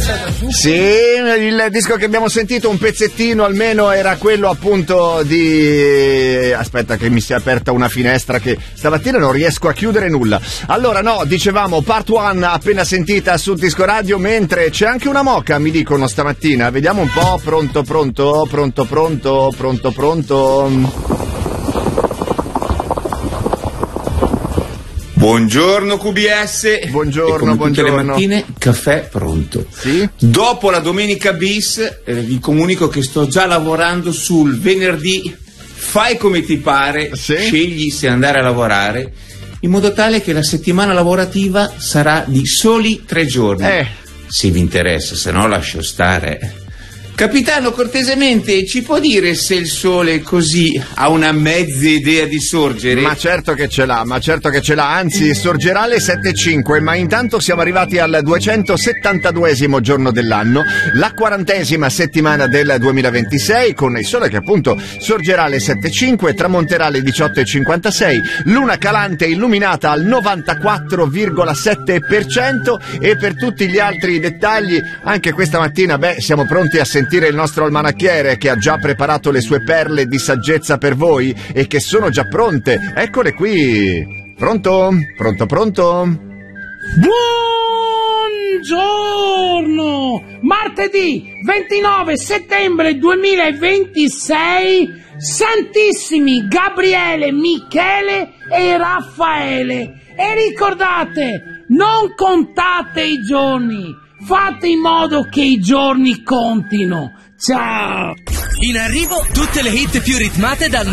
Sì, il disco che abbiamo sentito, un pezzettino almeno, era quello appunto di... Aspetta che mi si è aperta una finestra che stamattina non riesco a chiudere nulla. Allora no, dicevamo Part 1 appena sentita su Disco Radio, mentre c'è anche una moca, mi dicono stamattina. Vediamo un po', pronto. Buongiorno QBS. Buongiorno. Tutte le mattine caffè pronto. Sì? Dopo la domenica bis vi comunico che sto già lavorando sul venerdì. Fai come ti pare, sì? Scegli se andare a lavorare, in modo tale che la settimana lavorativa sarà di soli 3 giorni. Se vi interessa, se no lascio stare. Capitano, cortesemente, ci può dire se il sole così ha una mezza idea di sorgere? Ma certo che ce l'ha, anzi sorgerà alle 7.05, ma intanto siamo arrivati al 272esimo giorno dell'anno, la 40esima settimana del 2026, con il sole che appunto sorgerà alle 7.05, tramonterà alle 18.56, luna calante illuminata al 94,7%, e per tutti gli altri dettagli anche questa mattina, siamo pronti a sentire il nostro almanacchiere che ha già preparato le sue perle di saggezza per voi e che sono già pronte. Eccole qui. Pronto? Buongiorno! Martedì 29 settembre 2026, Santissimi Gabriele, Michele e Raffaele. E ricordate, non contate i giorni, fate in modo che i giorni contino. Ciao! In arrivo tutte le hit più ritmate dal